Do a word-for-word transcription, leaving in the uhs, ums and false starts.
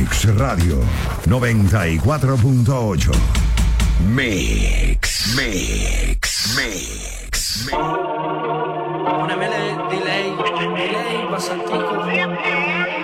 Mix Radio noventa y cuatro punto ocho. Mix, Mix, Mix, Mix. Pónemele delay, delay, basantico.